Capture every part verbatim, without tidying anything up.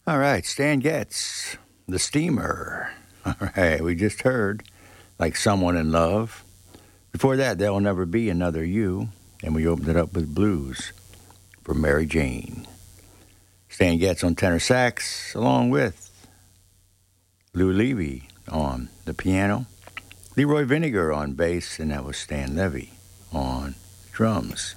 All right, Stan Getz, The Steamer. All right, we just heard Like Someone in Love. Before that, There'll Never Be Another You. And we opened it up with Blues for Mary Jane. Stan Getz on tenor sax, along with Lou Levy on the piano, Leroy Vinegar on bass, and that was Stan Levy on drums.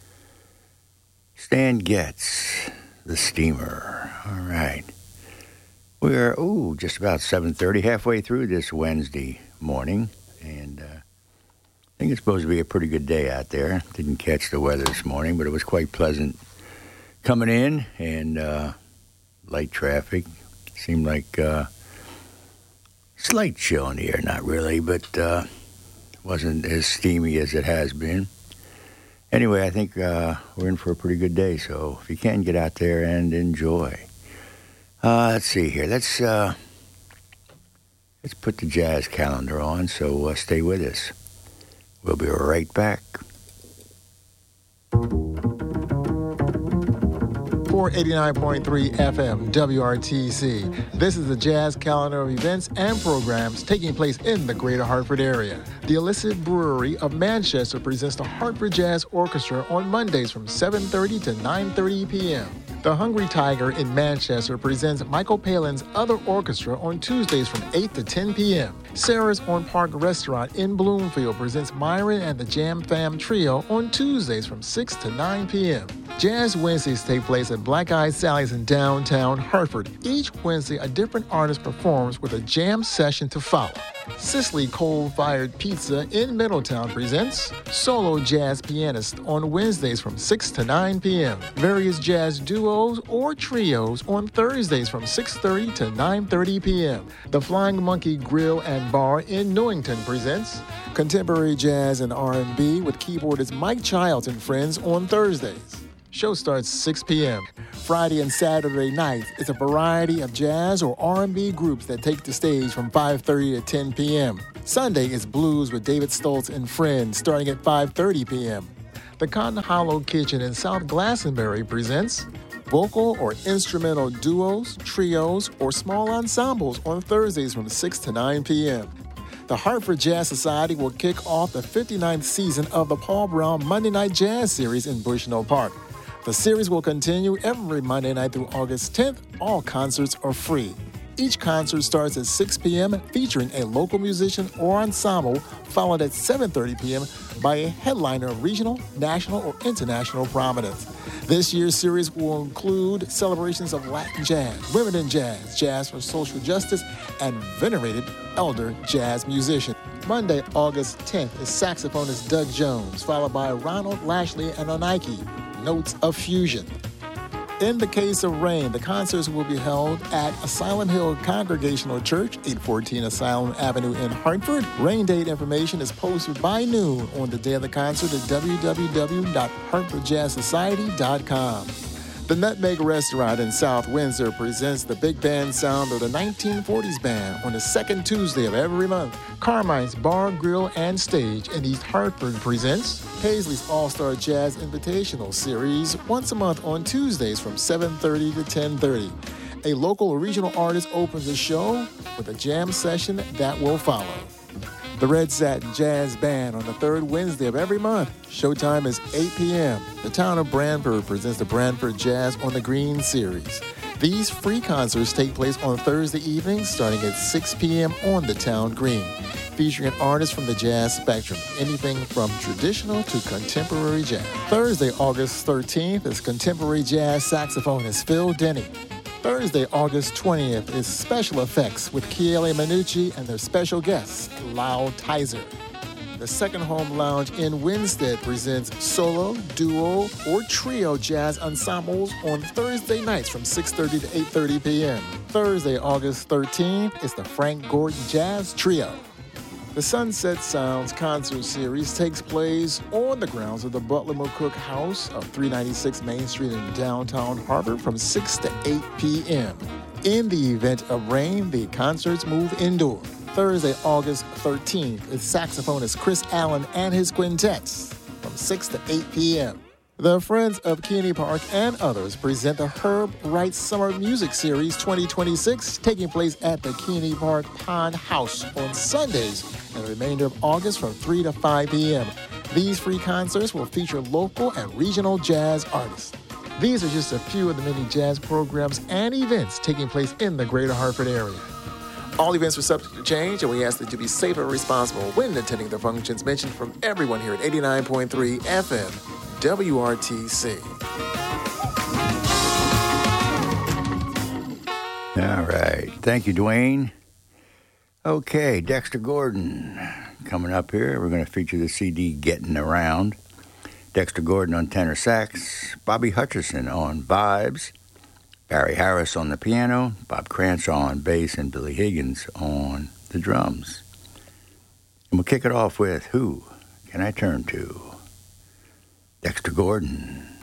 Stan Getz, The Steamer. All right. We're, ooh, just about seven thirty, halfway through this Wednesday morning. And uh, I think it's supposed to be a pretty good day out there. Didn't catch the weather this morning, but it was quite pleasant coming in. And uh, light traffic. Seemed like uh, slight chill in the air. Not really, but uh, wasn't as steamy as it has been. Anyway, I think uh, we're in for a pretty good day, so if you can, get out there and enjoy. Uh, let's see here. Let's uh, let's put the jazz calendar on, so uh, stay with us. We'll be right back. four eighty-nine point three F M, W R T C. This is the jazz calendar of events and programs taking place in the greater Hartford area. The Illicit Brewery of Manchester presents the Hartford Jazz Orchestra on Mondays from seven thirty to nine thirty p.m. The Hungry Tiger in Manchester presents Michael Palin's Other Orchestra on Tuesdays from eight to ten p.m. Sarah's on Park Restaurant in Bloomfield presents Myron and the Jam Fam Trio on Tuesdays from six to nine p.m. Jazz Wednesdays take place at Black Eyed Sally's in downtown Hartford. Each Wednesday, a different artist performs with a jam session to follow. Cicely Coal-Fired Pizza in Middletown presents Solo Jazz Pianist on Wednesdays from six to nine p.m. Various jazz duos or trios on Thursdays from six thirty to nine thirty p.m. The Flying Monkey Grill and Bar in Newington presents Contemporary Jazz and R and B with keyboardist Mike Childs and Friends on Thursdays. Show starts six p.m. Friday and Saturday nights is a variety of jazz or R and B groups that take the stage from five thirty to ten p.m. Sunday is blues with David Stoltz and Friends starting at five thirty p.m. The Cotton Hollow Kitchen in South Glastonbury presents vocal or instrumental duos, trios, or small ensembles on Thursdays from six to nine p.m. The Hartford Jazz Society will kick off the fifty-ninth season of the Paul Brown Monday Night Jazz Series in Bushnell Park. The series will continue every Monday night through August tenth. All concerts are free. Each concert starts at six p.m. featuring a local musician or ensemble, followed at seven thirty p.m. by a headliner of regional, national, or international prominence. This year's series will include celebrations of Latin jazz, women in jazz, jazz for social justice, and venerated elder jazz musicians. Monday, August tenth is saxophonist Doug Jones, followed by Ronald Lashley and Onaiki, Notes of Fusion. In the case of rain, the concerts will be held at Asylum Hill Congregational Church, eight fourteen Asylum Avenue in Hartford. Rain date information is posted by noon on the day of the concert at w w w dot hartford jazz society dot com. The Nutmeg Restaurant in South Windsor presents the big band sound of the nineteen forties band on the second Tuesday of every month. Carmine's Bar, Grill, and Stage in East Hartford presents Paisley's All-Star Jazz Invitational Series once a month on Tuesdays from seven thirty to ten thirty. A local or regional artist opens the show with a jam session that will follow. The Red Satin Jazz Band on the third Wednesday of every month. Showtime is eight p.m. The town of Branford presents the Branford Jazz on the Green Series. These free concerts take place on Thursday evenings starting at six p.m. on the town green, featuring artists from the jazz spectrum, anything from traditional to contemporary jazz. Thursday, August thirteenth is contemporary jazz saxophonist Phil Denny. Thursday, August twentieth is Special Effects with Chiele Manucci and their special guests, Lau Tizer. The Second Home Lounge in Winstead presents solo, duo, or trio jazz ensembles on Thursday nights from six thirty to eight thirty p.m. Thursday, August thirteenth is the Frank Gordon Jazz Trio. The Sunset Sounds concert series takes place on the grounds of the Butler McCook House of three ninety-six Main Street in downtown Hartford from six to eight p.m. In the event of rain, the concerts move indoor. Thursday, August thirteenth is saxophonist Chris Allen and his quintets from six to eight p.m. The Friends of Kearney Park and others present the Herb Wright Summer Music Series twenty twenty-six, taking place at the Kearney Park Pond House on Sundays and the remainder of August from three to five p.m. These free concerts will feature local and regional jazz artists. These are just a few of the many jazz programs and events taking place in the greater Hartford area. All events are subject to change, and we ask that you be safe and responsible when attending the functions mentioned from everyone here at eighty-nine point three F M. W R T C. All right. Thank you, Dwayne. Okay, Dexter Gordon coming up here. We're going to feature the C D Getting Around. Dexter Gordon on tenor sax, Bobby Hutcherson on vibes, Barry Harris on the piano, Bob Cranshaw on bass, and Billy Higgins on the drums. And we'll kick it off with Who Can I Turn To? Dexter Gordon.